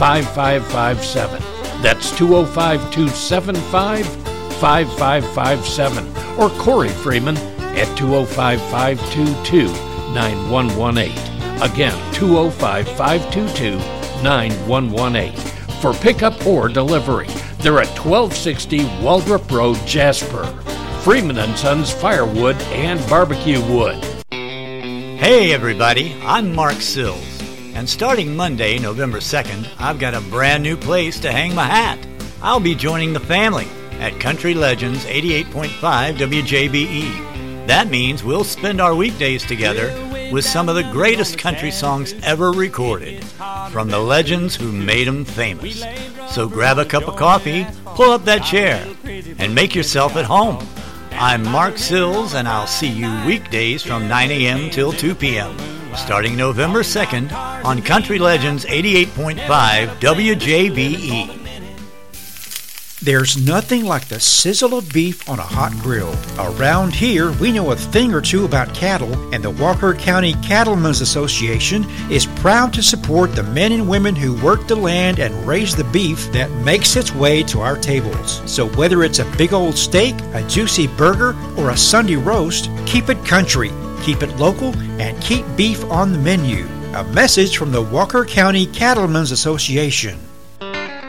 5557. That's 205-275-5557. Or Corey Freeman at 205-522-9118. Again, 205-522-9118. For pickup or delivery, they're at 1260 Waldrop Road, Jasper. Freeman & Sons Firewood and Barbecue Wood. Hey everybody, I'm Mark Sills. And starting Monday, November 2nd, I've got a brand new place to hang my hat. I'll be joining the family at Country Legends 88.5 WJBE. That means we'll spend our weekdays together with some of the greatest country songs ever recorded, from the legends who made them famous. So grab a cup of coffee, pull up that chair, and make yourself at home. I'm Mark Sills, and I'll see you weekdays from 9 a.m. till 2 p.m., starting November 2nd on Country Legends 88.5 WJBE. There's nothing like the sizzle of beef on a hot grill. Around here, we know a thing or two about cattle, and the Walker County Cattlemen's Association is proud to support the men and women who work the land and raise the beef that makes its way to our tables. So whether it's a big old steak, a juicy burger, or a Sunday roast, keep it country, keep it local, and keep beef on the menu. A message from the Walker County Cattlemen's Association.